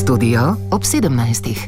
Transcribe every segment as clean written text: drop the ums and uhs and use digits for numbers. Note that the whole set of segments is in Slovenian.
Studio ob 17.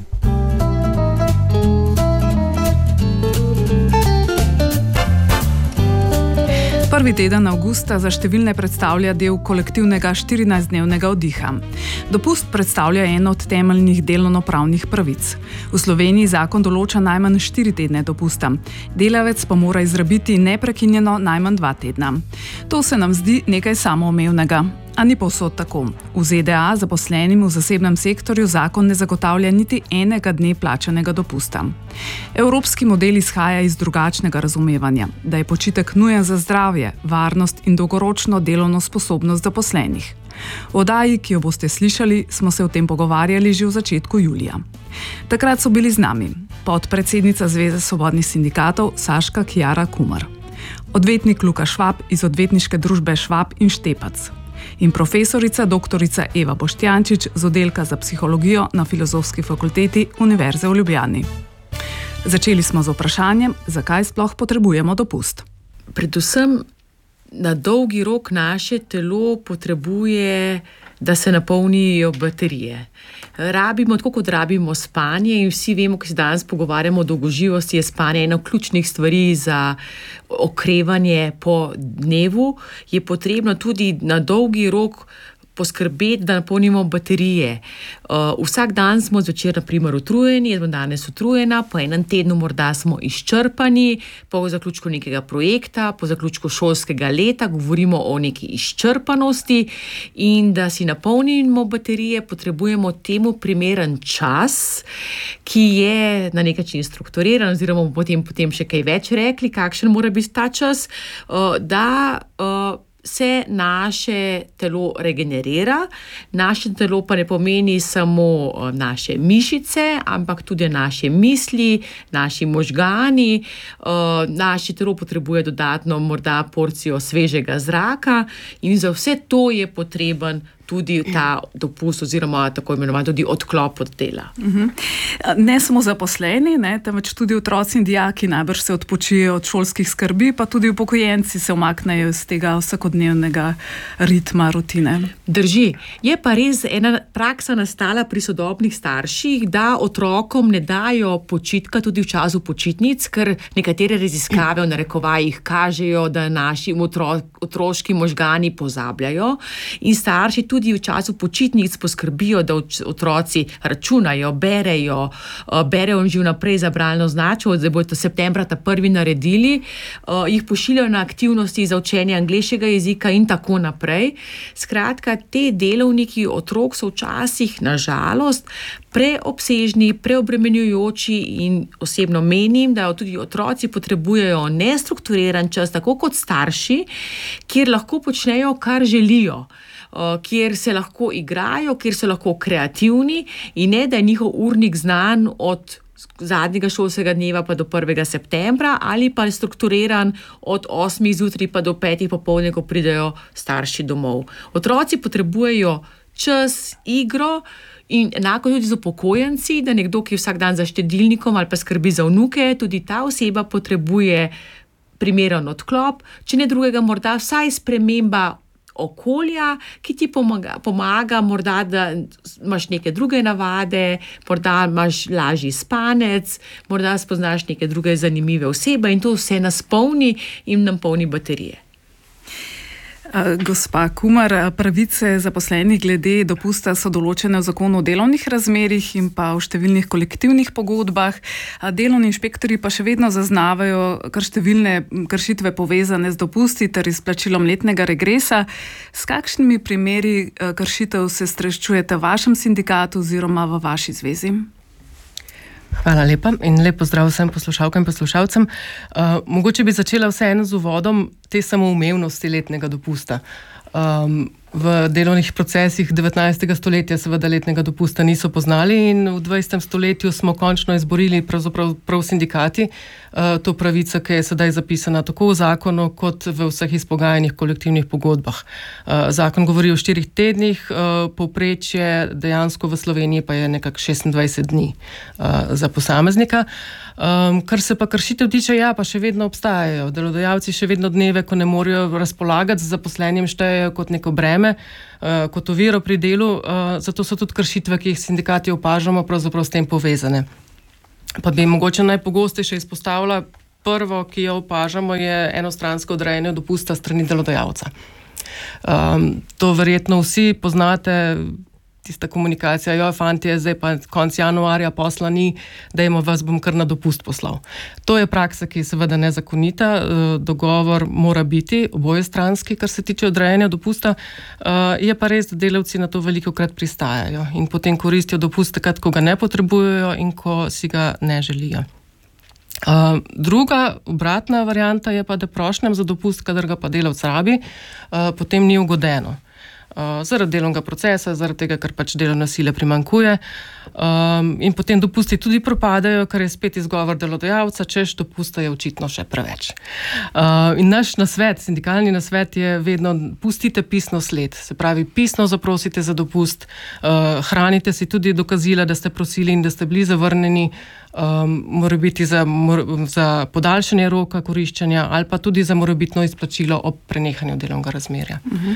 Prvi teden avgusta za številne predstavlja del kolektivnega 14-dnevnega oddiha. Dopust predstavlja eno od temeljnih delovnopravnih pravic. V Sloveniji zakon določa najmanj 4 tedne dopusta. Delavec pa mora izrabiti neprekinjeno najmanj 2 tedna. To se nam zdi nekaj samoumevnega. A ni povsod tako. V ZDA zaposlenim v zasebnem sektorju zakon ne zagotavlja niti enega dne plačanega dopusta. Evropski model izhaja iz drugačnega razumevanja, da je počitek nujen za zdravje, varnost in dolgoročno delovno sposobnost zaposlenih. V oddaji, ki jo boste slišali, smo se o tem pogovarjali že v začetku julija. Takrat so bili z nami podpredsednica Zveze svobodnih sindikatov Saška Kjara Kumar, odvetnik Luka Švab iz odvetniške družbe Švab in Štepac in profesorica doktorica Eva Boštjančič z oddelka za psihologijo na Filozofski fakulteti Univerze v Ljubljani. Začeli smo z vprašanjem, zakaj sploh potrebujemo dopust. Predvsem na dolgi rok naše telo potrebuje, da se napolnijo baterije. Rabimo, tako kot rabimo spanje, in vsi vemo, ko se danes pogovarjamo o dolgoživosti, je spanje ena ključnih stvari za okrevanje po dnevu, je potrebno tudi na dolgi rok poskrbeti, da napolnimo baterije. Vsak dan smo zvečer, na primer, utrujeni, jaz bom danes utrujena, po enem tednu morda smo izčrpani, po zaključku nekega projekta, po zaključku šolskega leta, govorimo o neki izčrpanosti in da si napolnimo baterije, potrebujemo temu primeren čas, ki je na nek način strukturiran, oziroma bomo potem še kaj več rekli, kakšen mora biti ta čas, da se naše telo regenerira. Naše telo pa ne pomeni samo naše mišice, ampak tudi naše misli, naši možgani. Naše telo potrebuje dodatno morda porcijo svežega zraka in za vse to je potreben tudi ta dopust oziroma tako imenovan tudi odklop od dela. Ne samo zaposleni, temveč tudi otroci in dijaki najbrž se odpočijejo od šolskih skrbi, pa tudi upokojenci se umaknejo iz tega vsakodnevnega ritma, rutine. Drži. Je pa res ena praksa nastala pri sodobnih starših, da otrokom ne dajo počitka tudi v času počitnic, ker nekatere raziskave v narekovajih kažejo, da naši otroški možgani pozabljajo in starši tudi v času počitnic poskrbijo, da otroci računajo, berejo že vnaprej za bralno značko, da bodo septembra ta prvi naredili, jih pošiljajo na aktivnosti za učenje angleškega jezika in tako naprej. Skratka, te delovniki otrok so včasih, na žalost, preobsežni, preobremenjujoči in osebno menim, da tudi otroci potrebujejo nestrukturiran čas, tako kot starši, kjer lahko počnejo, kar želijo, kjer se lahko igrajo, kjer so lahko kreativni in ne, da je njihov urnik znan od zadnjega šolskega dneva pa do 1. septembra ali pa je strukturiran od 8. zjutraj pa do 5. popoldne, ko pridejo starši domov. Otroci potrebujejo čas, igro in enako tudi z upokojenci, da nekdo, ki je vsak dan za štedilnikom ali pa skrbi za vnuke, tudi ta oseba potrebuje primeren odklop, če ne drugega morda vsaj sprememba okolja, ki ti pomaga morda, da imaš neke druge navade, morda imaš lažji spanec, morda spoznaš neke druge zanimive osebe in to vse nas polni in nam polni baterije. Gospa Kumar, pravice zaposlenih glede dopusta so določene v zakonu o delovnih razmerjih in pa v številnih kolektivnih pogodbah. Delovni inšpektorji pa še vedno zaznavajo kar številne kršitve povezane z dopusti ter izplačilom letnega regresa. S kakšnimi primeri kršitev se srečujete v vašem sindikatu oziroma v vaši zvezi? Hvala lepa in lep pozdrav vsem poslušalkam in poslušalcem. Mogoče bi začela vseeno z uvodom te samoumevnosti letnega dopusta. V delovnih procesih 19. stoletja seveda letnega dopusta niso poznali in v 20. stoletju smo končno izborili pravzaprav prav sindikati to pravico, ki je sedaj zapisana tako v zakonu kot v vseh izpogajanih kolektivnih pogodbah. Zakon govori o 4 tednih, povprečje dejansko v Sloveniji pa je nekako 26 dni za posameznika. Kar se pa kršitev tiče, ja, pa še vedno obstajajo. Delodajalci še vedno dneve, ko ne morejo razpolagati z zaposlenjem, štejejo kot neko breme, kot oviro pri delu, zato so tudi kršitve, ki jih sindikati opažamo, pravzaprav s tem povezane. Pa bi mogoče najpogostejše izpostavila, prvo, ki jo opažamo, je enostransko odrejanje dopusta strani delodajalca. To verjetno vsi poznate, tista komunikacija, fantje, zdaj pa konc januarja posla ni, dajmo vas, bom kar na dopust poslal. To je praksa, ki je seveda nezakonita, dogovor mora biti obojestranski, kar se tiče odrejanja dopusta, je pa res, da delavci na to velikokrat pristajajo in potem koristijo dopust takrat, ko ga ne potrebujejo in ko si ga ne želijo. Druga, obratna varianta je pa, da prošnjam za dopust, kadar ga pa delavec rabi, potem ni ugodeno. Zaradi delovnega procesa, zaradi tega, ker pač delovne sile primanjkuje, in potem dopusti tudi propadajo, kar je spet izgovor delodajalca, češ dopusta je očitno še preveč. In naš nasvet, sindikalni nasvet je vedno pustite pisno sled, se pravi pisno zaprosite za dopust, hranite si tudi dokazila, da ste prosili in da ste bili zavrnjeni, morebiti za podaljšanje roka koriščenja ali pa tudi za morebitno izplačilo ob prenehanju delovnega razmerja.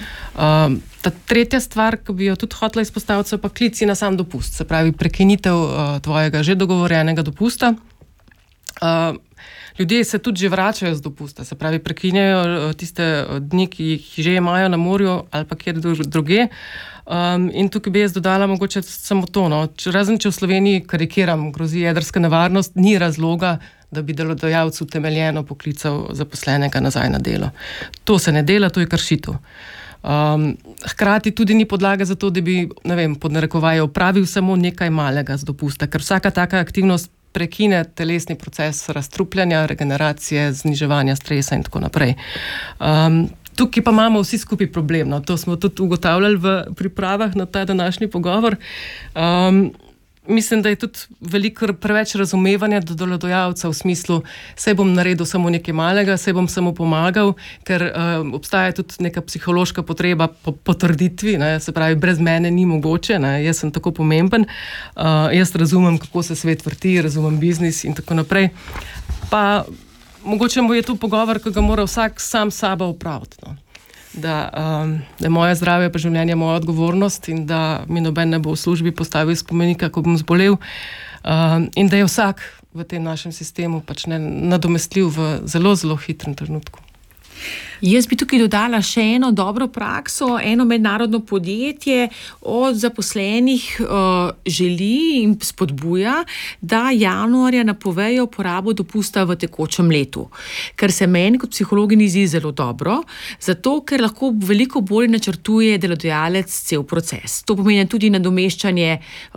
Ta tretja stvar, ki bi jo tudi hotela izpostaviti, so pa klici na sam dopust, se pravi prekinitev tvojega že dogovorjenega dopusta. Ljudje se tudi že vračajo z dopusta, se pravi prekinjajo tiste dni, ki jih že imajo na morju ali pa kjer druge. In tukaj bi jaz dodala mogoče samo to, razen če v Sloveniji, karikiram, grozi jedrska nevarnost, ni razloga, da bi delodajalec utemeljeno poklical zaposlenega nazaj na delo. To se ne dela, to je kršitev. Hkrati tudi ni podlaga za to, da bi, ne vem, pod narekovaje opravil samo nekaj malega z dopusta, ker vsaka taka aktivnost prekine telesni proces razstrupljanja, regeneracije, zniževanja stresa in tako naprej. Tukaj pa imamo vsi skupaj problem, to smo tudi ugotavljali v pripravah na ta današnji pogovor. Mislim, da je tudi veliko preveč razumevanja do delodajalca v smislu, saj bom naredil samo nekaj malega, saj bom samo pomagal, ker obstaja tudi neka psihološka potreba po potrditvi, se pravi, brez mene ni mogoče, jaz sem tako pomemben, jaz razumem, kako se svet vrti, razumem biznis in tako naprej. Pa mogoče mu je tu pogovor, ki ga mora vsak sam sabo opraviti. Da je moje zdravje pa življenje moja odgovornost in da mi noben ne bo v službi postavil spomenika, ko bom zbolel, in da je vsak v tem našem sistemu pač nadomestljiv v zelo, zelo hitrem trenutku. Jaz bi tukaj dodala še eno dobro prakso, eno mednarodno podjetje od zaposlenih želi in spodbuja, da januarja napovejo porabo dopusta v tekočem letu. Ker se meni kot psihologinji zdi zelo dobro, zato ker lahko veliko bolj načrtuje delodajalec cel proces. To pomeni tudi nadomeščanje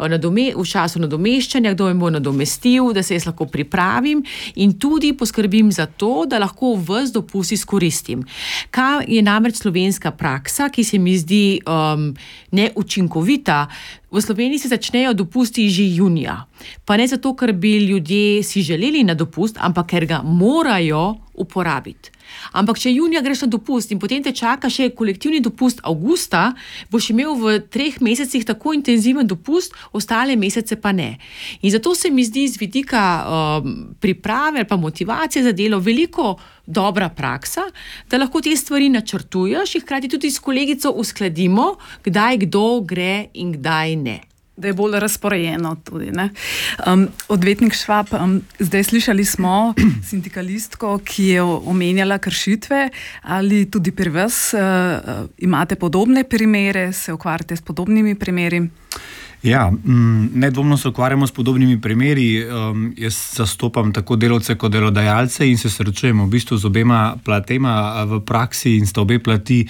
v času nadomeščanja, kdo me bo nadomestil, da se jaz lahko pripravim in tudi poskrbim za to, da lahko ves dopust izkoristim. Kaj je namreč slovenska praksa, ki se mi zdi neučinkovita? V Sloveniji se začnejo dopusti že junija. Pa ne zato, ker bi ljudje si želeli na dopust, ampak ker ga morajo uporabiti. Ampak če junija greš na dopust in potem te čaka še kolektivni dopust avgusta, boš imel v 3 mesecih tako intenziven dopust, ostale mesece pa ne. In zato se mi zdi z vidika priprave ali pa motivacije za delo veliko dobra praksa, da lahko te stvari načrtuješ in hkrati tudi s kolegico uskladimo, kdaj kdo gre in kdaj ne. Da je bolj razporejeno tudi. Odvetnik Švab, zdaj slišali smo sindikalistko, ki je omenjala kršitve, ali tudi pri vas imate podobne primere, se ukvarjate s podobnimi primeri? Ja, nedvomno se ukvarjamo s podobnimi primeri. Jaz zastopam tako delavce kot delodajalce in se srečujemo v bistvu z obema platema v praksi in sta obe plati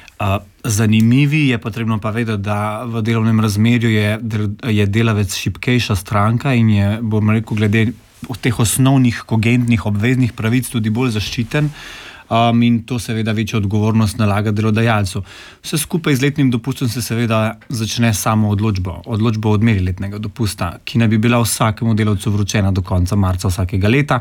zanimivi. Je potrebno pa vedeti, da v delovnem razmerju je delavec šibkejša stranka in je, bom rekel, glede teh osnovnih kogentnih obveznih pravic tudi bolj zaščiten. In to seveda večjo odgovornost nalaga delodajalcu. Vse skupaj z letnim dopustom se seveda začne samo odločbo o odmeri letnega dopusta, ki naj bi bila vsakemu delavcu vročena do konca marca vsakega leta.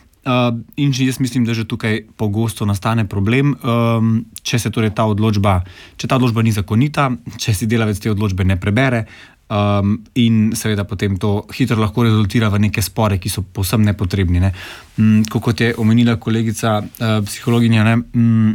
In jaz mislim, da že tukaj pogosto nastane problem, če ta odločba ni zakonita, če si delavec te odločbe ne prebere, in seveda potem to hitro lahko rezultira v neke spore, ki so povsem nepotrebni. Ne. Kot je omenila kolegica psihologinja, ne,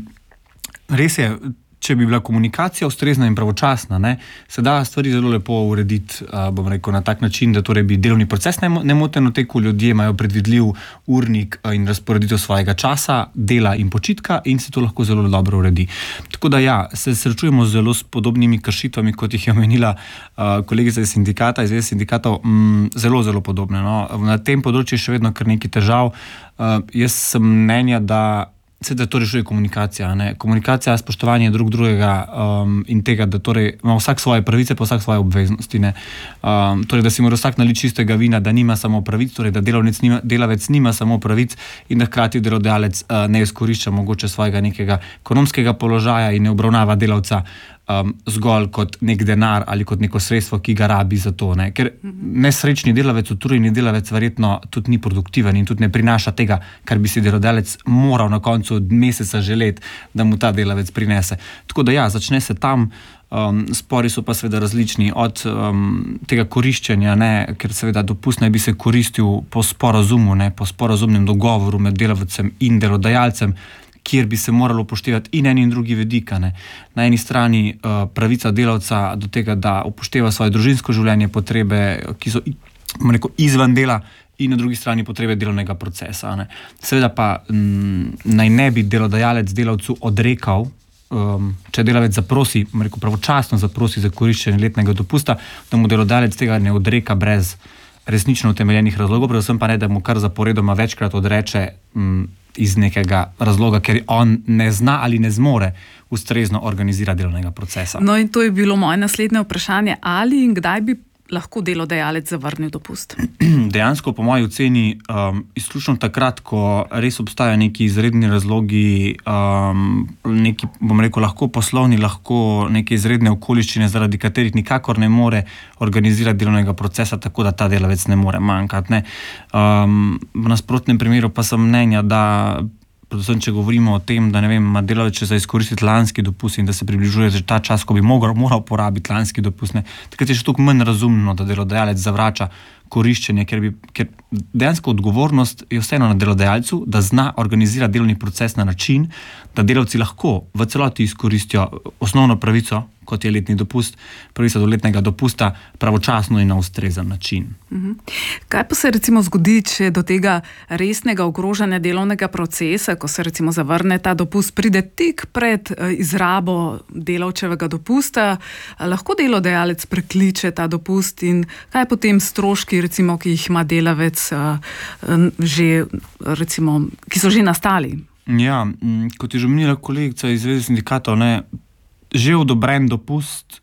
res je, če bi bila komunikacija ustrezna in pravočasna, ne, se da stvari zelo lepo urediti, bom rekel, na tak način, da torej bi delovni proces nemoteno tekel, ljudje imajo predvidljiv urnik in razporeditev svojega časa, dela in počitka in se to lahko zelo dobro uredi. Tako da ja, se srečujemo zelo s podobnimi kršitvami, kot jih je omenila kolegica iz sindikata, iz zveze sindikatov, zelo, zelo podobne. No. Na tem področju je še vedno kar nekaj težav. Jaz sem mnenja, da to rešuje komunikacija. Ne? Komunikacija, spoštovanje drugega in tega, da torej ima vsak svoje pravice, pa vsak svoje obveznosti. Ne? Torej, da si mora vsak naliti čistega vina, da nima samo pravic, torej, da delavec nima samo pravic in da hkrati delodajalec ne izkorišča mogoče svojega nekega ekonomskega položaja in ne obravnava delavca zgolj kot nek denar ali kot neko sredstvo, ki ga rabi za to. Ne? Ker nesrečni delavec, utrujeni delavec verjetno tudi ni produktiven in tudi ne prinaša tega, kar bi si delodajalec moral na koncu meseca želeti, da mu ta delavec prinese. Tako da ja, začne se tam, spori so pa seveda različni od tega koriščenja, ne? Ker seveda dopust naj bi se koristil po sporazumu, ne? Po sporazumnem dogovoru med delavcem in delodajalcem, kjer bi se moralo upoštevati in eni in drugi vidika. Ne. Na eni strani pravica delavca do tega, da upošteva svoje družinsko življenje, potrebe, ki so izven dela, in na drugi strani potrebe delovnega procesa. Ne. Seveda pa naj ne bi delodajalec delavcu odrekal, če delavec zaprosi, pravočasno zaprosi za koriščenje letnega dopusta, da mu delodajalec tega ne odreka brez resnično utemeljenih razlogov, predvsem pa ne, da mu kar zaporedoma večkrat odreče iz nekega razloga, ker on ne zna ali ne zmore ustrezno organizirati delovnega procesa. No in to je bilo moje naslednje vprašanje, ali in kdaj bi lahko delodajalec zavrnil dopust? Dejansko po moji oceni izključno takrat, ko res obstajajo neki izredni razlogi, neki, bom rekel, lahko poslovni, lahko neke izredne okoliščine, zaradi katerih nikakor ne more organizirati delovnega procesa, tako da ta delavec ne more manjkati. Ne. V nasprotnem primeru pa sem mnenja, da predvsem, če govorimo o tem, da ne vem, ima delavec za izkoristiti lanski dopust in da se približuje že ta čas, ko bi moral porabiti lanski dopust, ne, takrat je še toliko manj razumno, da delodajalec zavrača koriščenje, ker dejansko odgovornost je vseeno na delodajalcu, da zna organizirati delovni proces na način, da delavci lahko v celoti izkoristijo osnovno pravico, kot je letni dopust, pravica do letnega dopusta, pravočasno in na ustrezen način. Kaj pa se recimo zgodi, če do tega resnega ogrožanja delovnega procesa, ko se recimo zavrne ta dopust, pride tik pred izrabo delavčevega dopusta, lahko delodajalec prekliče ta dopust in kaj potem stroški, recimo, ki jih ima delavec že, recimo, ki so že nastali? Ja, kot je že omenila kolegica iz zveze sindikatov, ne, že odobren dopust,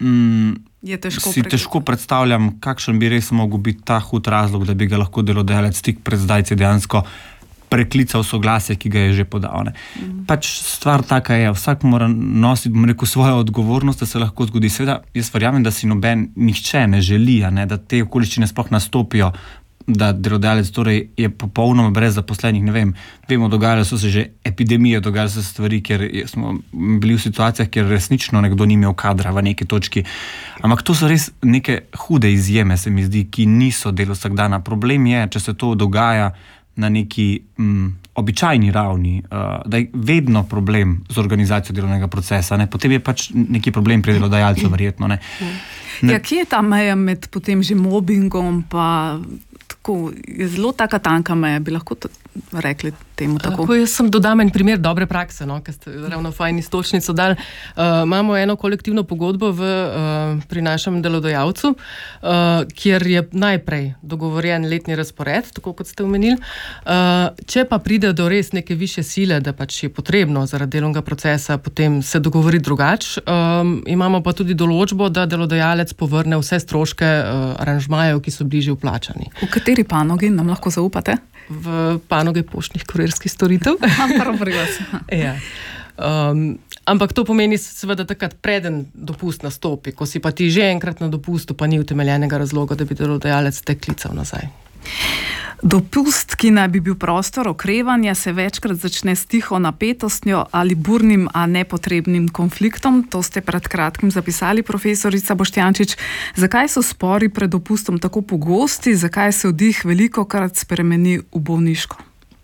težko predstavljam, kakšen bi res mogel biti ta hud razlog, da bi ga lahko delodajalec tik pred zdajci dejansko preklical soglasje, ki ga je že podal. Ne. Pač stvar taka je, vsak mora nositi, svojo odgovornost, da se lahko zgodi. Seveda, jaz verjamem, da si nihče ne želi, ne, da te okoliščine sploh nastopijo, da delodajalec torej je popolnoma brez zaposlenih, ne vem, vemo, dogajale so se že epidemije, dogajale so se stvari, ker smo bili v situacijah, kjer resnično nekdo ni imel kadra v neki točki. Ampak to so res neke hude izjeme, se mi zdi, ki niso del vsakdana. Problem je, če se to dogaja na neki običajni ravni, da je vedno problem z organizacijo delovnega procesa, ne? Potem je pač neki problem pri delodajalcu, verjetno. Ne? Ja, kje je ta meja med potem že mobbingom, pa tako, je zelo taka tanka meja, bi lahko rekli temu tako. Lahko jaz sem dodam en primer dobre prakse, no, ker ste ravno fajn istočnico dali. Imamo eno kolektivno pogodbo pri našem delodajalcu, kjer je najprej dogovorjen letni razpored, tako kot ste omenili. Če pa pride do res neke višje sile, da pač je potrebno zaradi delovnega procesa potem se dogovori drugače, imamo pa tudi določbo, da delodajalec povrne vse stroške aranžmajev, ki so bili že vplačani. V kateri panogi nam lahko zaupate? V panoge poštnih kurirskih storitev. Prav pri vas. Ja. Ampak to pomeni seveda takrat preden dopust nastopi, ko si pa ti že enkrat na dopustu, pa ni utemeljenega razloga, da bi delodajalec te klical nazaj. Dopust, ki naj bi bil prostor okrevanja, se večkrat začne s tiho napetostjo ali burnim, a nepotrebnim konfliktom. To ste pred kratkim zapisali, profesorica Boštjančič. Zakaj so spori pred dopustom tako pogosti? Zakaj se oddih velikokrat spremeni v bolniško?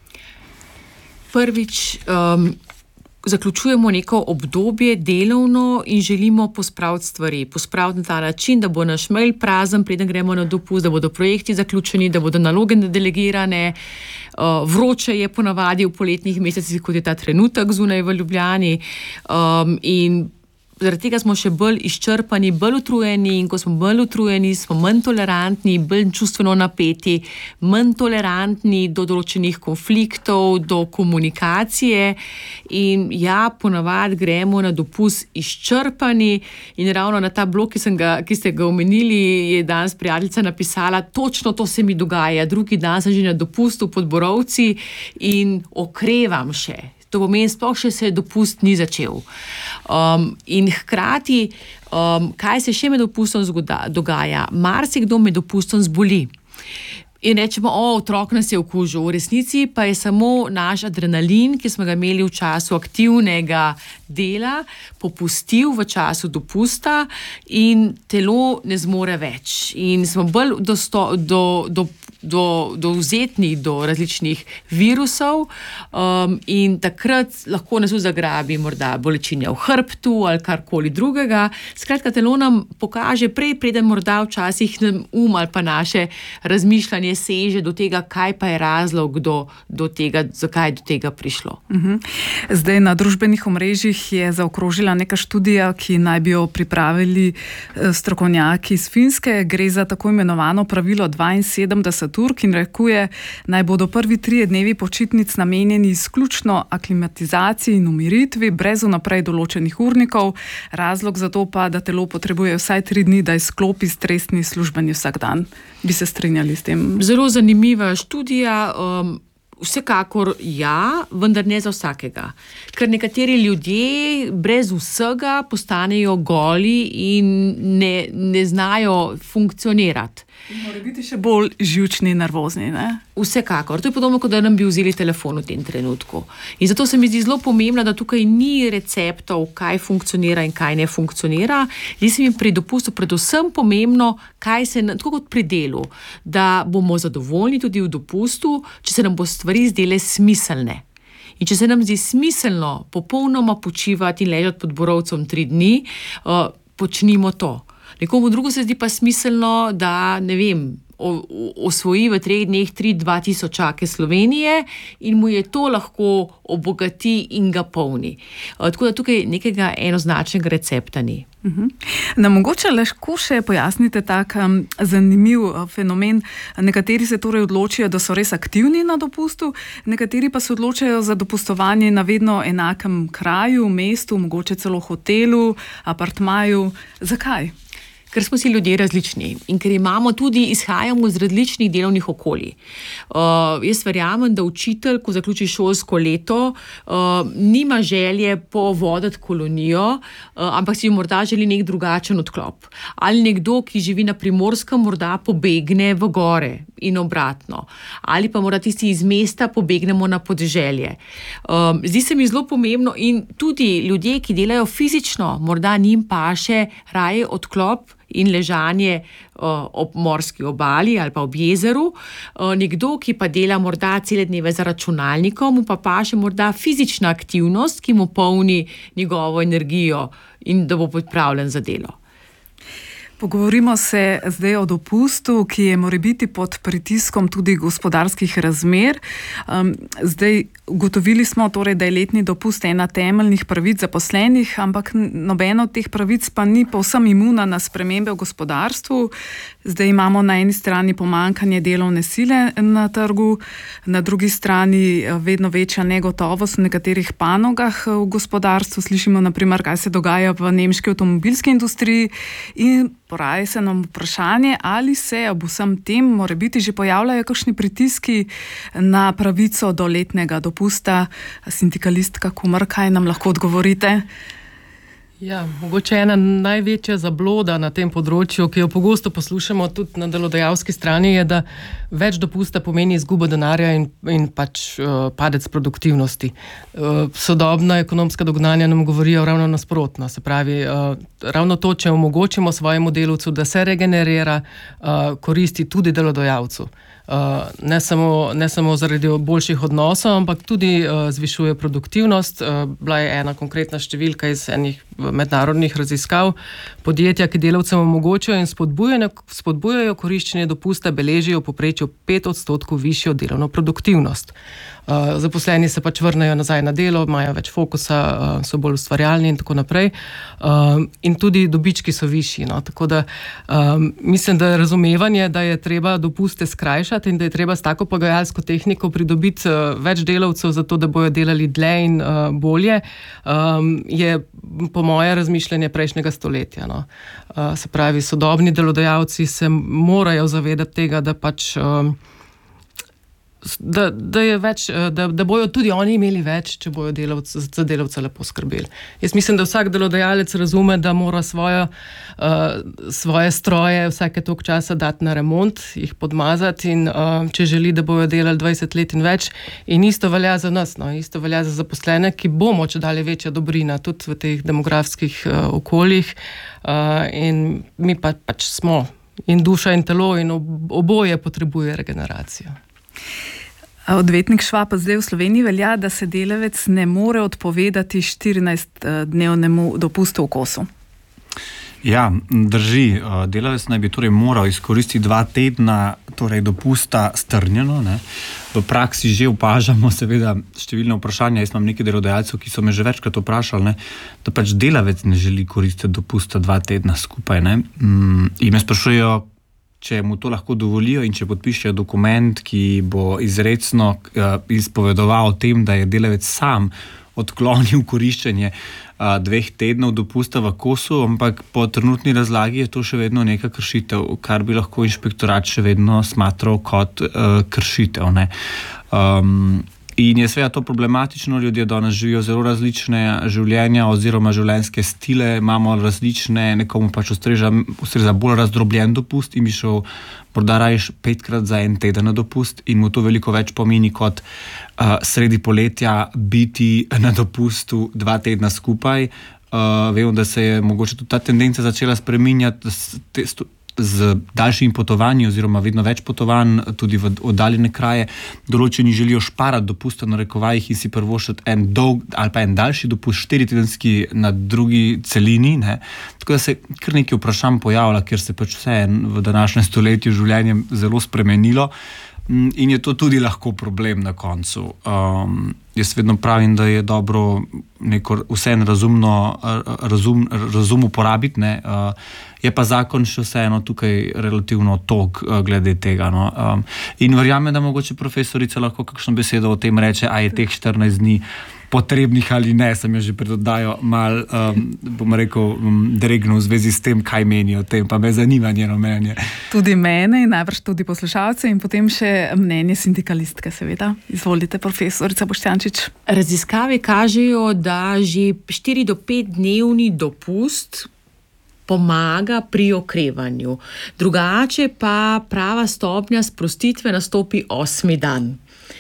Prvič, zaključujemo neko obdobje delovno in želimo pospraviti stvari. Pospraviti na ta način, da bo naš mail prazen, preden gremo na dopust, da bodo projekti zaključeni, da bodo naloge delegirane. Vroče je ponavadi v poletnih mesecih, kot je ta trenutek zunaj v Ljubljani. In zaradi tega smo še bolj izčrpani, bolj utrujeni, in ko smo bolj utrujeni, smo manj tolerantni, bolj čustveno napeti, manj tolerantni do določenih konfliktov, do komunikacije. In ponavadi gremo na dopust izčrpani, in ravno na ta blog, ki ste ga omenili, je danes prijateljica napisala: točno to se mi dogaja, drugi dan sem že na dopustu pod Borovci in okrevam še. To pomeni, sploh še se dopust ni začel. In hkrati, kaj se še med dopustom dogaja? Marsikdo med dopustom zboli. In rečemo, otrok nas je okužil. V resnici pa je samo naš adrenalin, ki smo ga imeli v času aktivnega dela, popustil v času dopusta in telo ne zmore več. In smo bolj dovzetni do različnih virusov, in takrat lahko nas zagrabi morda bolečine v hrbtu ali karkoli drugega. Skratka, telo nam pokaže preden morda včasih ali pa naše razmišljanje seže do tega, kaj pa je razlog do tega, zakaj je do tega prišlo. Zdaj na družbenih omrežjih je zaokrožila neka študija, ki naj bi jo pripravili strokovnjaki iz Finske. Gre za tako imenovano pravilo 72 ur, ki narekuje, naj bodo prvi 3 dnevi počitnic namenjeni izključno aklimatizaciji in umiritvi, brez vnaprej določenih urnikov. Razlog za to pa, da telo potrebuje vsaj 3 dni, da izklopi stresni službeni vsakdan. Bi se strinjali s tem? Zelo zanimiva študija. Vsekakor vendar ne za vsakega. Ker nekateri ljudje brez vsega postanejo goli in ne znajo funkcionirati. Mora biti še bolj živčni in nervozni, ne? Vsekakor. To je podobno, kot da nam bi vzeli telefon v tem trenutku. In zato se mi zdi zelo pomembno, da tukaj ni receptov, kaj funkcionira in kaj ne funkcionira. Zdi se mi pri dopustu predvsem pomembno, tako kot pri delu, da bomo zadovoljni tudi v dopustu, če se nam bo stvari zdele smiselne. In če se nam zdi smiselno popolnoma počivati in ležati pod Borovcem 3 dni, počnimo to. Nekomu drugo se zdi pa smiselno, da, osvoji v 3 dneh 2 tisočake Slovenije in mu je to lahko obogati in ga polni. Tako da tukaj nekega enoznačnega recepta ni. Mogoče lahko še pojasnite tak zanimiv fenomen. Nekateri se torej odločijo, da so res aktivni na dopustu, nekateri pa se odločajo za dopustovanje na vedno enakem kraju, mestu, mogoče celo hotelu, apartmaju. Zakaj? Ker smo si ljudje različni in ker izhajamo iz različnih delovnih okolij. Jaz verjamem, da učitelj, ko zaključi šolsko leto, nima želje povoditi kolonijo, ampak si morda želi nek drugačen odklop. Ali nekdo, ki živi na Primorskem, morda pobegne v gore in obratno. Ali pa morda tisti iz mesta pobegnemo na podeželje. Zdi se mi zelo pomembno, in tudi ljudje, ki delajo fizično, morda njim paše raje odklop in ležanje ob morski obali ali pa ob jezeru. Nekdo, ki pa dela morda cele dneve za računalnikom, mu pa paše morda fizična aktivnost, ki mu polni njegovo energijo in da bo pripravljen za delo. Pogovorimo se zdaj o dopustu, ki je morebiti pod pritiskom tudi gospodarskih razmer. Zdaj ugotovili smo torej, da je letni dopust ena temeljnih pravic zaposlenih, ampak nobena od teh pravic pa ni povsem imuna na spremembe v gospodarstvu. Zdaj imamo na eni strani pomanjkanje delovne sile na trgu, na drugi strani vedno večja negotovost v nekaterih panogah v gospodarstvu. Slišimo naprimer, kaj se dogaja v nemški avtomobilski industriji, in poraja se nam vprašanje, ali se ob vsem tem morebiti že pojavljajo kakšni pritiski na pravico do letnega dopusta. Sindikalistka Kumer, kaj nam lahko odgovorite? Ja, mogoče ena največja zabloda na tem področju, ki jo pogosto poslušamo tudi na delodajalski strani, je, da več dopusta pomeni izgubo denarja in padec produktivnosti. Sodobna ekonomska dognanja nam govorijo ravno nasprotno. Se pravi, ravno to, če omogočimo svojemu delavcu, da se regenerira, koristi tudi delodajalcu. Ne samo zaradi boljših odnosov, ampak tudi zvišuje produktivnost. Bila je ena konkretna številka iz enih mednarodnih raziskav. Podjetja, ki delavcem omogočajo in spodbujajo koriščenje dopusta, beležijo v povprečju 5% višjo delovno produktivnost. Zaposleni se vrnejo nazaj na delo, imajo več fokusa, so bolj ustvarjalni in tako naprej. In tudi dobički so višji. No? Tako da mislim, da je razumevanje, da je treba dopuste skrajšati in da je treba s tako pogajalsko tehniko pridobiti več delavcev za to, da bojo delali dlje in bolje, je po moje razmišljanje prejšnjega stoletja. No? Se pravi, sodobni delodajalci se morajo zavedati tega, da bojo tudi oni imeli več, če bojo za delavce lepo skrbeli. Jaz mislim, da vsak delodajalec razume, da mora svoje stroje vsake toliko časa dati na remont, jih podmazati in če želi, da bojo delali 20 let in več. In isto velja za nas, no? Isto velja za zaposlene, ki bomo čedalje večja dobrina tudi v teh demografskih okoljih. In mi pač smo in duša in telo in oboje potrebuje regeneracijo. Odvetnik Švab, zdaj v Sloveniji velja, da se delavec ne more odpovedati 14-dnevnemu dopustu v kosu. Ja, drži. Delavec naj bi torej moral izkoristiti 2 tedna dopusta strnjeno. Ne. V praksi že opažamo seveda številne vprašanja. Jaz imam nekaj delodajalcev, ki so me že večkrat vprašali, ne, da pač delavec ne želi koristiti dopusta 2 tedna skupaj. Ne. In me sprašujejo, če mu to lahko dovolijo in če podpišejo dokument, ki bo izrecno izpovedoval o tem, da je delavec sam odklonil koriščenje 2 tednov dopusta v kosu, ampak po trenutni razlagi je to še vedno neka kršitev, kar bi lahko inšpektorat še vedno smatral kot kršitev. Ne. In je seveda to problematično, ljudje danes živijo zelo različne življenja oziroma življenjske stile, imamo različne, nekomu pač ustreza bolj razdrobljen dopust in bi šel morda rajš 5-krat za 1 teden na dopust in mu to veliko več pomeni kot sredi poletja biti na dopustu 2 tedna skupaj. Vemo, da se je mogoče tudi ta tendenca začela spreminjati z daljšimi potovanji oziroma vedno več potovanj, tudi v oddaljene kraje. Določeni želijo šparati dopusta na rekovajih in si prvošati en dolg ali pa en daljši dopust, 4-tedenski na drugi celini. Ne. Tako da se kar nekaj vprašanj pojavlja, ker se pač vse v današnjem stoletju življenje zelo spremenilo in je to tudi lahko problem na koncu. Jaz vedno pravim, da je dobro neko vseeno razum uporabiti, ne. Je pa zakon še vseeno tukaj relativno tog glede tega. No. In verjamem, da mogoče profesorica lahko kakšno besedo o tem reče, a je teh 14 dni potrebnih ali ne. Sem jo že pred oddajo mal, dregnil v zvezi s tem, kaj meni o tem, pa me zanima njeno mnenje. Tudi mene in najbrž tudi poslušalce in potem še mnenje sindikalistke, seveda. Izvolite, profesorica Boštjančič. Raziskave kažejo, da že 4 do 5 dnevni dopust pomaga pri okrevanju. Drugače pa prava stopnja sprostitve nastopi 8. dan.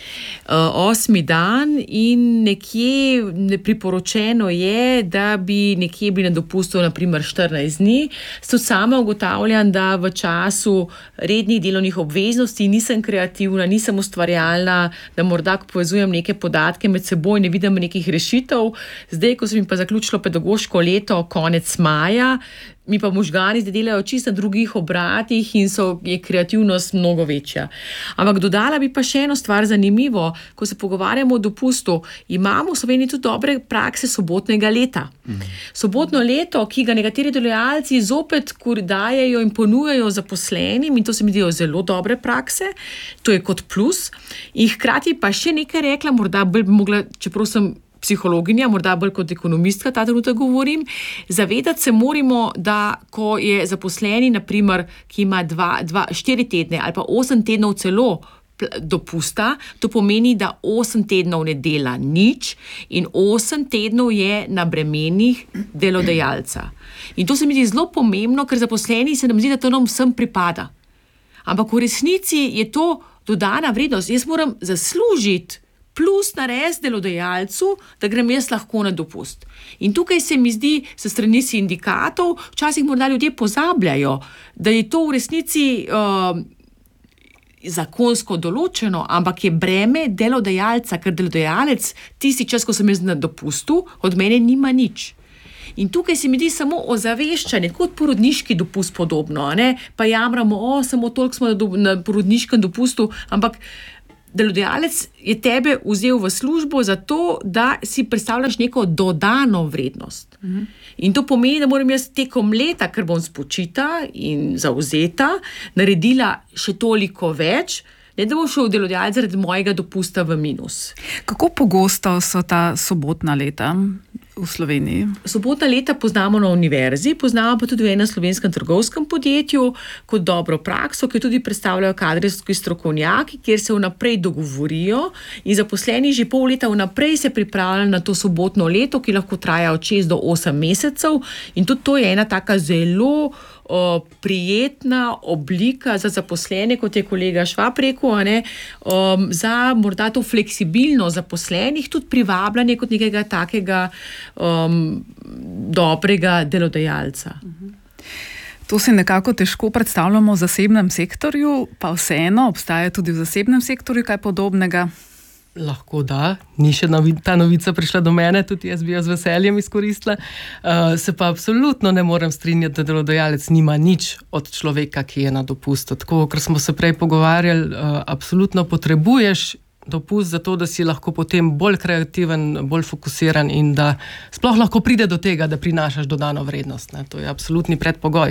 8. dan in nekje priporočeno je, da bi nekje bili na dopustu naprimer 14 dni. Tudi sama ugotavljam, da v času rednih delovnih obveznosti nisem kreativna, nisem ustvarjalna, da morda povezujem neke podatke med seboj, ne vidim nekih rešitev. Zdaj, ko sem pa zaključila pedagoško leto konec maja, mi pa možgani zdaj delajo čisto na drugih obratih in je kreativnost mnogo večja. Ampak dodala bi pa še eno stvar zanimivo, ko se pogovarjamo o dopustu, imamo v Sloveniji tudi dobre prakse sobotnega leta. Sobotno leto, ki ga nekateri delodajalci zopet dajejo in ponujajo zaposlenim in to se mi zdijo zelo dobre prakse, to je kot plus. In hkrati pa še nekaj rekla, morda bi mogla, čeprav sem psihologinja, morda bolj kot ekonomistka, ta trenutek govorim, zavedati se moramo, da ko je zaposleni, naprimer, ki ima 4 tedne ali pa 8 tednov celo dopusta, to pomeni, da 8 tednov ne dela nič in 8 tednov je na bremenih delodajalca. In to se mi zdi zelo pomembno, ker zaposleni se nam zdi, da to nam vsem pripada. Ampak v resnici je to dodana vrednost. Jaz moram zaslužiti plus narediti delodajalcu, da grem jaz lahko na dopust. In tukaj se mi zdi, s strani sindikatov, včasih morda ljudje pozabljajo, da je to v resnici zakonsko določeno, ampak je breme delodajalca, ker delodajalec tisti čas, ko sem jaz na dopustu, od mene nima nič. In tukaj se mi zdi samo ozaveščanje, kot porodniški dopust podobno, ne? Pa jamramo, samo toliko smo na porodniškem dopustu, ampak delodajalec je tebe vzel v službo zato, da si predstavljaš neko dodano vrednost. In to pomeni, da moram jaz tekom leta, ker bom spočita in zauzeta, naredila še toliko več, ne da bo šel delodajalec zaradi mojega dopusta v minus. Kako pogosto so ta sobotna leta v Sloveniji? Sobotna leta poznamo na univerzi, poznamo pa tudi v enem slovenskem trgovskem podjetju kot dobro prakso, ki tudi predstavljajo kadrovski strokovnjaki, kjer se vnaprej dogovorijo in zaposleni že pol leta vnaprej se pripravljajo na to sobotno leto, ki lahko traja od 6 do 8 mesecev in tudi to je ena taka zelo prijetna oblika za zaposlene, kot je kolega Švab rekel, za morda to fleksibilno zaposlenih, tudi privabljanje kot nekega takega dobrega delodajalca. To si nekako težko predstavljamo v zasebnem sektorju, pa vseeno obstaja tudi v zasebnem sektorju kaj podobnega. Lahko da, ni še ta novica prišla do mene, tudi jaz bi jo z veseljem izkoristila. Se pa absolutno ne morem strinjati, da delodajalec nima nič od človeka, ki je na dopustu. Tako, ker smo se prej pogovarjali, absolutno potrebuješ dopust za to, da si lahko potem bolj kreativen, bolj fokusiran in da sploh lahko pride do tega, da prinašaš dodano vrednost. Ne? To je absolutni predpogoj.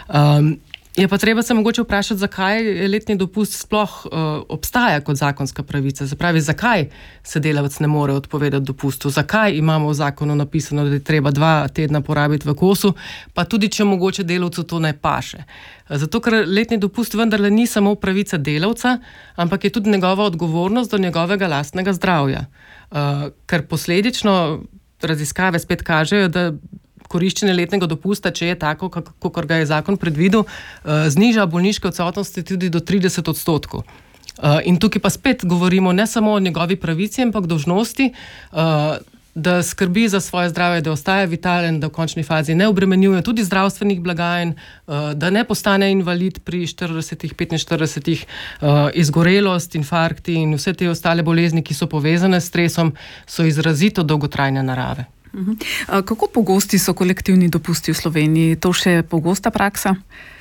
Je pa treba se mogoče vprašati, zakaj letni dopust sploh obstaja kot zakonska pravica. Zapravi, zakaj se delavec ne more odpovedati dopustu? Zakaj imamo v zakonu napisano, da je treba 2 tedna porabiti v kosu, pa tudi, če mogoče delavcu to ne paše. Zato, ker letni dopust vendarle ni samo pravica delavca, ampak je tudi njegova odgovornost do njegovega lastnega zdravja. Ker posledično raziskave spet kažejo, da koriščenje letnega dopusta, če je tako, kakor ga je zakon predvidel, zniža bolniške odsotnosti tudi do 30%. In tukaj pa spet govorimo ne samo o njegovi pravici, ampak dolžnosti, da skrbi za svoje zdravje, da ostaja vitalen, da v končni fazi ne obremenjuje tudi zdravstvenih blagajn, da ne postane invalid pri 40-45, izgorelost, infarkti in vse te ostale bolezni, ki so povezane s stresom, so izrazito dolgotrajne narave. Kako pogosti so kolektivni dopusti v Sloveniji? To še pogosta praksa?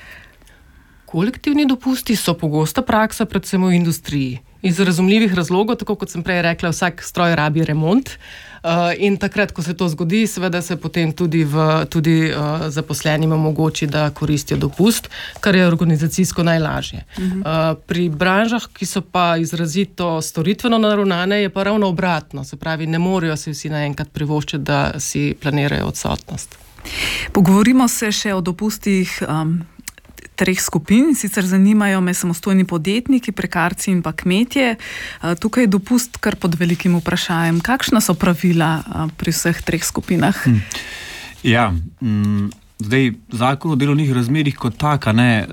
Kolektivni dopusti so pogosta praksa, predvsem v industriji. Iz razumljivih razlogov, tako kot sem prej rekla, vsak stroj rabi remont. In takrat, ko se to zgodi, seveda se potem tudi zaposlenim omogoči, da koristijo dopust, kar je organizacijsko najlažje. Pri branžah, ki so pa izrazito storitveno naravnane, je pa ravno obratno. Se pravi, ne morejo si vsi naenkrat privoščiti, da si planirajo odsotnost. Pogovorimo se še o dopustih 3 skupin, sicer zanimajo me samostojni podjetniki, prekarci in pa kmetje. Tukaj je dopust kar pod velikim vprašanjem. Kakšna so pravila pri vseh 3 skupinah? Ja, zdaj zakon o delovnih razmerjih kot taka,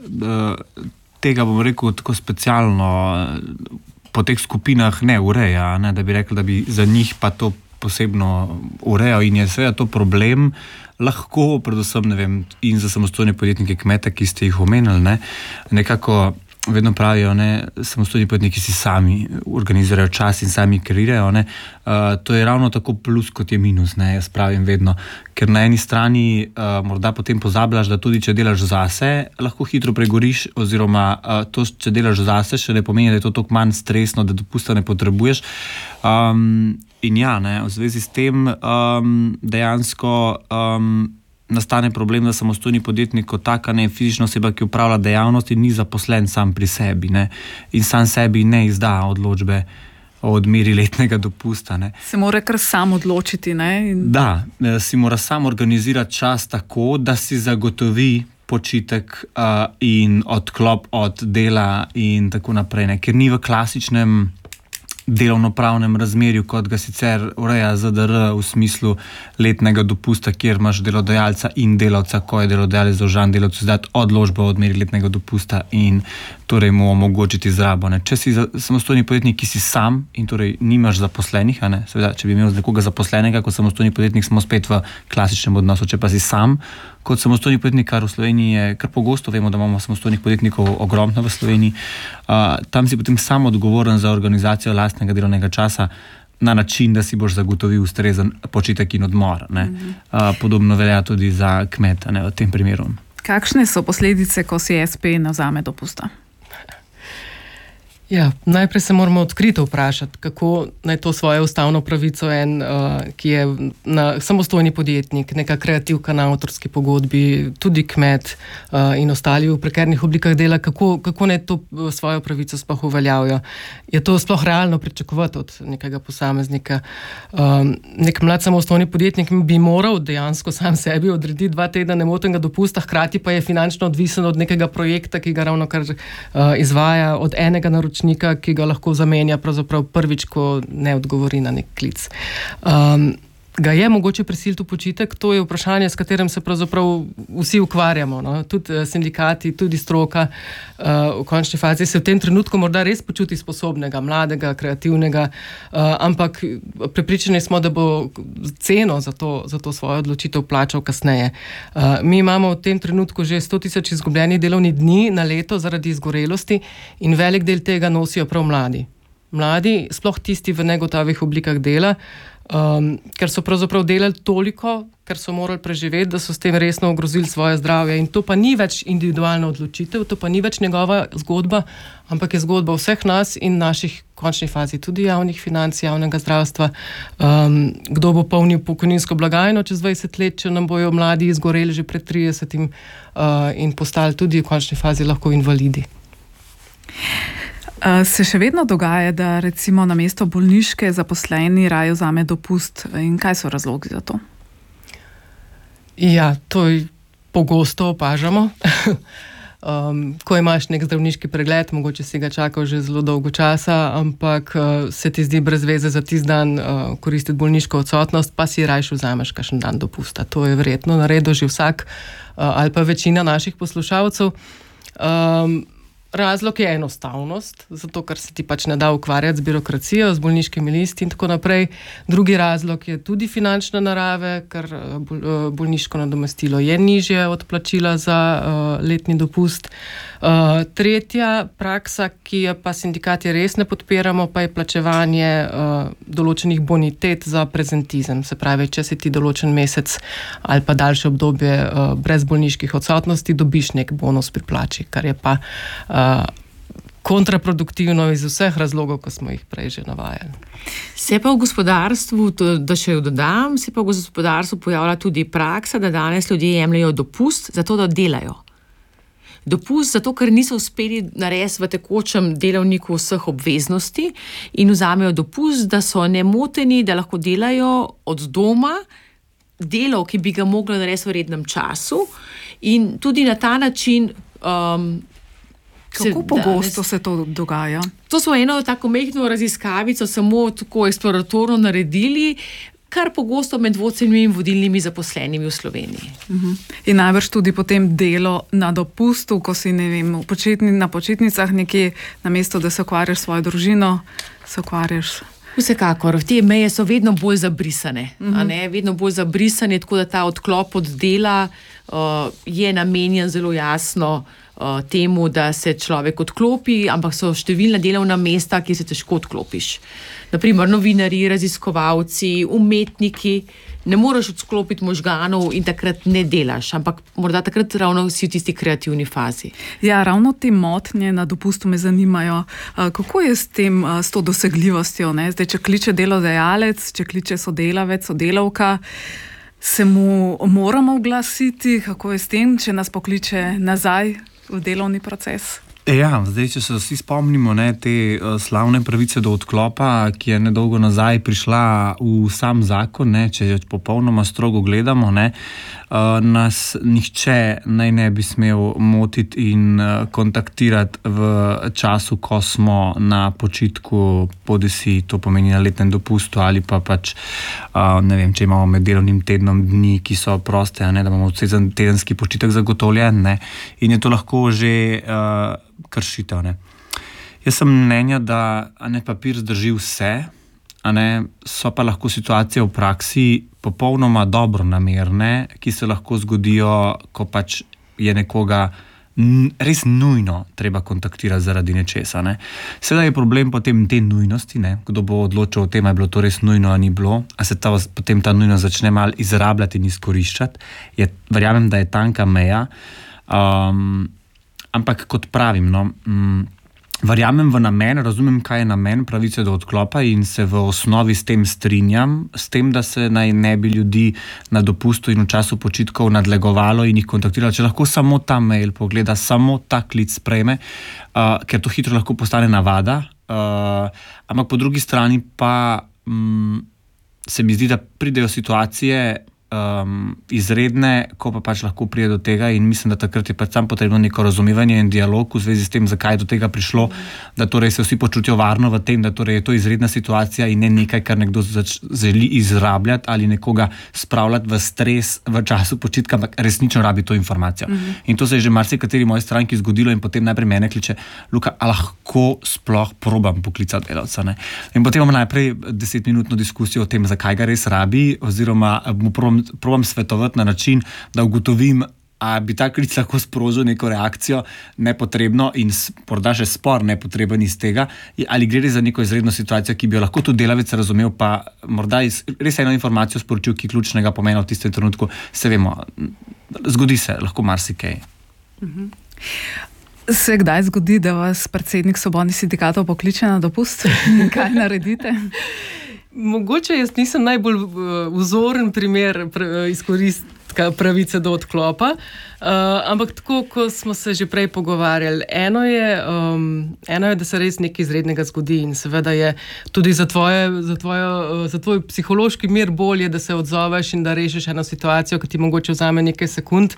tega bom rekel tako specialno po teh skupinah ne ureja, da bi rekel, da bi za njih pa to posebno urejal in je seveda to problem, lahko, predvsem, in za samostojne podjetnike kmete, ki ste jih omenili, nekako vedno pravijo, samostojni podjetniki si sami organizirajo čas in sami kreirajo, to je ravno tako plus, kot je minus, jaz pravim vedno, ker na eni strani morda potem pozabljaš, da tudi če delaš zase, lahko hitro pregoriš, oziroma to, če delaš zase, še ne pomeni, da je to toliko manj stresno, da dopusta ne potrebuješ. In ja, v zvezi s tem dejansko nastane problem, da samostojni podjetnik kot taka, fizična oseba, ki upravlja dejavnost in ni zaposlen sam pri sebi, in sam sebi ne izda odločbe o odmeri letnega dopusta. Se mora kar sam odločiti, Da, si mora sam organizirati čas tako, da si zagotovi počitek in odklop od dela in tako naprej, ne? Ker ni v klasičnem delovnopravnem razmerju, kot ga sicer ureja ZDR v smislu letnega dopusta, kjer imaš delodajalca in delavca, ko je delodajalec dolžan delavcu izdati odločbo o odmeri letnega dopusta in torej mu omogočiti izrabo. Če si samostojni podjetnik, ki si sam in torej nimaš zaposlenih, seveda, če bi imel nekoga zaposlenega kot samostojni podjetnik, smo spet v klasičnem odnosu. Če pa si sam kot samostojni podjetnik, kar v Sloveniji je kar pogosto, vemo, da imamo samostojnih podjetnikov ogromno v Sloveniji, tam si potem sam odgovoren za organizacijo lastnega delovnega časa na način, da si boš zagotovil ustrezen počitek in odmor. Podobno velja tudi za kmeta, v tem primeru. Kakšne so posledice, ko si SP ne vzame dopusta? Ja, najprej se moramo odkrito vprašati, kako naj to svojo ustavno pravico ki je samostojni podjetnik, neka kreativka na avtorski pogodbi, tudi kmet in ostali v prekernih oblikah dela, kako naj to svojo pravico sploh uveljavijo. Je to sploh realno pričakovati od nekega posameznika? Nek mlad samostojni podjetnik bi moral dejansko sam sebi odrediti 2 tedna nemotenega dopusta, hkrati pa je finančno odvisen od nekega projekta, ki ga ravno kar izvaja, od enega naročnika, ki ga lahko zamenja pravzaprav prvič, ko ne odgovori na nek klic. Ga je mogoče prisiliti v počitek? To je vprašanje, s katerim se pravzaprav vsi ukvarjamo. Tudi sindikati, tudi stroka v končni fazi se v tem trenutku morda res počuti sposobnega, mladega, kreativnega, ampak prepričani smo, da bo ceno za to svojo odločitev plačal kasneje. Mi imamo v tem trenutku že 100,000 izgubljenih delovnih dni na leto zaradi izgorelosti in velik del tega nosijo prav mladi. Mladi, sploh tisti v negotovih oblikah dela, ker so pravzaprav delali toliko, ker so morali preživeti, da so s tem resno ogrozili svoje zdravje. In to pa ni več individualna odločitev, to pa ni več njegova zgodba, ampak je zgodba vseh nas in naših v končni fazi tudi javnih financ, javnega zdravstva. Kdo bo polnil pokojninsko blagajno čez 20 let, če nam bojo mladi izgoreli že pred 30 in postali tudi v končni fazi lahko invalidi. Se še vedno dogaja, da recimo namesto bolniške zaposleni raje vzame dopust in kaj so razlogi za to? Ja, to pogosto opažamo. Ko imaš nek zdravniški pregled, mogoče si ga čakal že zelo dolgo časa, ampak se ti zdi brez veze za tisti dan koristiti bolniško odsotnost, pa si raje vzameš kakšen dan dopusta. To je verjetno naredil že vsak ali pa večina naših poslušalcev. Razlog je enostavnost, zato ker se ti pač ne da ukvarjati z birokracijo, z bolniškimi listi in tako naprej. Drugi razlog je tudi finančne narave, ker bolniško nadomestilo je nižje od plačila za letni dopust. Tretja praksa, ki je pa sindikati res ne podpiramo, pa je plačevanje določenih bonitet za prezentizem. Se pravi, če si ti določen mesec ali pa daljše obdobje brez bolniških odsotnosti, dobiš nek bonus pri plači, kar je pa kontraproduktivno iz vseh razlogov, ko smo jih prej že navajali. Se pa v gospodarstvu, da še dodam, se pa v gospodarstvu pojavlja tudi praksa, da danes ljudje jemljajo dopust zato, da delajo. Dopust zato, ker niso uspeli narediti v tekočem delovniku vseh obveznosti in vzamejo dopust, da so nemoteni, da lahko delajo od doma delo, ki bi ga mogli narediti v rednem času in tudi na ta način Kako pogosto se to dogaja? To smo eno tako mehko raziskavico samo tako eksploratorno naredili, kar pogosto med vodstvenimi in vodilnimi zaposlenimi v Sloveniji. In najbrž tudi potem delo na dopustu, ko si, ne vem, na počitnicah nekje, namesto da se ukvarjaš s svojo družino, se ukvarjaš. Vsekakor, te meje so vedno bolj zabrisane, vedno bolj zabrisane, tako da ta odklop od dela je namenjen zelo jasno temu, da se človek odklopi, ampak so številna delovna mesta, ki se težko odklopiš. Naprimer, novinarji, raziskovalci, umetniki, ne moreš odklopiti možganov in takrat ne delaš, ampak morda takrat ravno si v tisti kreativni fazi. Ja, ravno te motnje na dopustu me zanimajo. Kako je s to dosegljivostjo? Zdaj, če kliče delodajalec, če kliče sodelavec, sodelavka, se mu moramo oglasiti? Kako je s tem, če nas pokliče nazaj v delovni proces? Ja, zdaj, če se vsi spomnimo te slavne pravice do odklopa, ki je nedolgo nazaj prišla v sam zakon, če jo popolnoma strogo gledamo, nas nihče naj ne bi smel motiti in kontaktirati v času, ko smo na počitku, bodisi to pomeni na letnem dopustu ali pa pač, ne vem, če imamo med delovnim tednom dni, ki so proste, da imamo tedenski počitek zagotovljen, in je to lahko že kršitev. Jaz sem mnenja, da papir zdrži vse, so pa lahko situacije v praksi popolnoma dobronamerne, ki se lahko zgodijo, ko pač je nekoga res nujno treba kontaktirati zaradi nečesa. Seveda je problem potem te nujnosti, kdo bo odločil o tem, je bilo to res nujno ali ni bilo, a se potem ta nujnost začne malo izrabljati in izkoriščati. Verjamem, da je tanka meja, ampak kot pravim, verjamem v namen, razumem, kaj je namen pravice do odklopa in se v osnovi s tem strinjam, s tem, da se naj ne bi ljudi na dopustu in v času počitkov nadlegovalo in jih kontaktiralo, če lahko samo ta mail pogleda, samo ta klic sprejme, ker to hitro lahko postane navada, ampak po drugi strani pa se mi zdi, da pridejo situacije izredne, ko pa pač lahko pride do tega in mislim, da takrat je pač sam potrebno neko razumevanje in dialog v zvezi s tem, zakaj je do tega prišlo, da torej se vsi počutijo varno v tem, da torej je to izredna situacija in ne nekaj, kar nekdo želi izrabljati ali nekoga spravljati v stres v času počitka, ampak resnično rabi to informacijo. In to se je že marsikateri moji stranki zgodilo in potem najprej mene kliče, Luka, a lahko sploh probam poklicati delavca, In potem imamo najprej 10-minutno diskusijo o tem, zakaj ga res rabi, oziroma mu probam svetovati na način, da ugotovim, a bi ta klic lahko sprožil neko reakcijo nepotrebno in morda še spor nepotreben iz tega, ali gre za neko izredno situacijo, ki bi jo lahko tudi delavec razumel, pa morda res eno informacijo sporočil, ki je ključnega pomena v tistem trenutku. Se vemo, zgodi se lahko marsikaj. Se kdaj zgodi, da vas predsednik svobodnih sindikatov pokliče na dopust? Kaj naredite? Mogoče jaz nisem najbolj vzoren primer izkoristka pravice do odklopa, ampak tako, ko smo se že prej pogovarjali, eno je, da se res nekaj izrednega zgodi in seveda je tudi za tvoj psihološki mir bolje, da se odzoveš in da rešiš eno situacijo, ki ti mogoče vzame nekaj sekund,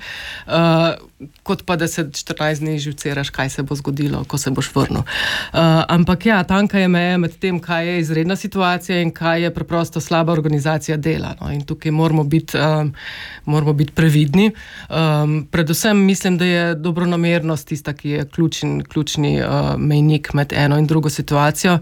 kot pa da se 14 dni živceraš, kaj se bo zgodilo, ko se boš vrnil. Ampak ja, tanka je meja med tem, kaj je izredna situacija in kaj je preprosto slaba organizacija dela. In tukaj moramo biti previdni. Predvsem mislim, da je dobronamernost tista, ki je ključni mejnik med eno in drugo situacijo.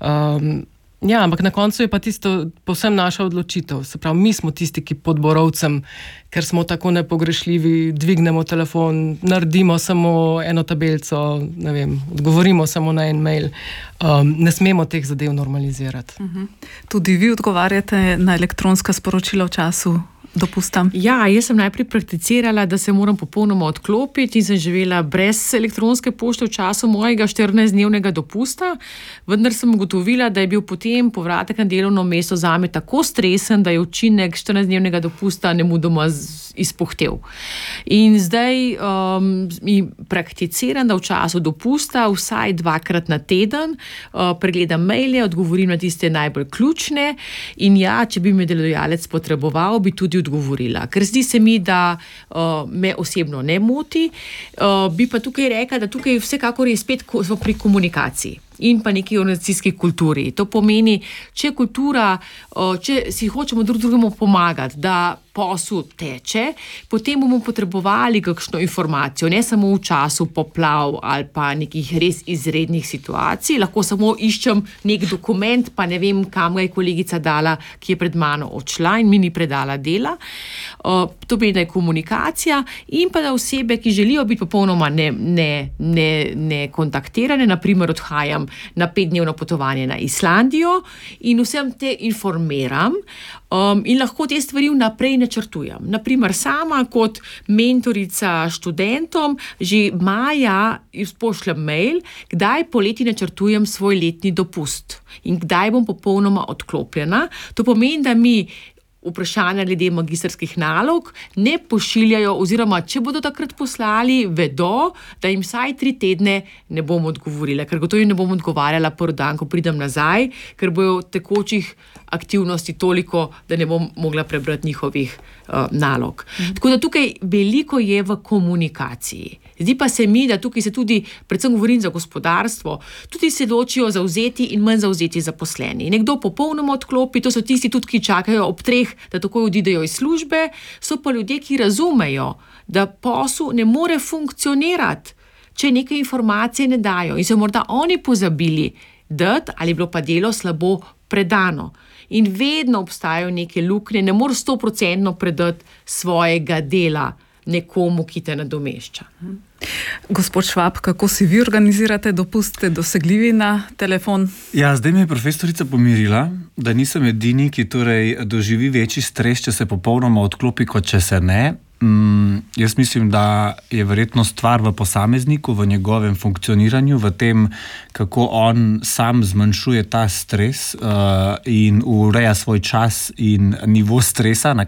Ja, ampak na koncu je pa tisto povsem naša odločitev. Se pravi, mi smo tisti, ki pod borovcem, ker smo tako nepogrešljivi, dvignemo telefon, naredimo samo eno tabelco, ne vem, odgovorimo samo na en mail. Ne smemo teh zadev normalizirati. Tudi vi odgovarjate na elektronska sporočila v času dopusta? Ja, jaz sem najprej prakticirala, da se moram popolnoma odklopiti in sem živela brez elektronske pošte v času mojega 14-dnevnega dopusta, vendar sem ugotovila, da je bil potem povratek na delovno mesto zame tako stresen, da je učinek 14-dnevnega dopusta nemudoma izpuhtel. In zdaj prakticiram, da v času dopusta vsaj 2-krat na teden pregledam maile, odgovorim na tiste najbolj ključne in ja, če bi me delodajalec potreboval, bi tudi odgovorila. Ker zdi se mi, da me osebno ne moti, bi pa tukaj rekla, da tukaj vsekakor je spet pri komunikaciji in pa neki organizacijski kulturi. To pomeni, če si hočemo drugemu pomagati, da posel teče, potem bomo potrebovali kakšno informacijo, ne samo v času poplav ali pa nekih res izrednih situacij, lahko samo iščem nek dokument, pa ne vem, kam ga je kolegica dala, ki je pred mano odšla in mi ni predala dela. To pomeni, da je komunikacija in pa da osebe, ki želijo biti popolnoma ne kontaktirane, naprimer odhajam na 5-dnevno potovanje na Islandijo in vsem te informiram in lahko te stvari vnaprej načrtujem. Naprimer, sama kot mentorica študentom že maja pošljem mail, kdaj poleti načrtujem svoj letni dopust in kdaj bom popolnoma odklopljena. To pomeni, da mi vprašanja glede magistrskih nalog ne pošiljajo, oziroma če bodo takrat poslali, vedo, da jim vsaj 3 tedne ne bom odgovorila, ker gotovo ne bom odgovarjala prvi dan, ko pridem nazaj, ker bojo tekočih aktivnosti toliko, da ne bom mogla prebrati njihovih nalog. Tako da tukaj veliko je v komunikaciji. Zdi pa se mi, da tukaj se tudi, predvsem govorim za gospodarstvo, tudi se ločijo zavzeti in manj zavzeti zaposleni. Nekdo popolnoma odklopi, to so tisti tudi, ki čakajo ob 3, da takoj odidejo iz službe, so pa ljudje, ki razumejo, da posel ne more funkcionirati, če neke informacije ne dajo in so morda oni pozabili dati ali bilo pa delo slabo predano. In vedno obstajajo neke luknje, ne moreš 100% predati svojega dela nekomu, ki te nadomešča. Gospod Švab, kako si vi organizirate dopust, ste dosegljivi na telefon? Ja, zdaj me je profesorica pomirila, da nisem edini, ki torej doživi večji stres, če se popolnoma odklopi, kot če se ne. Jaz mislim, da je verjetno stvar v posamezniku, v njegovem funkcioniranju, v tem, kako on sam zmanjšuje ta stres in ureja svoj čas in nivo stresa, na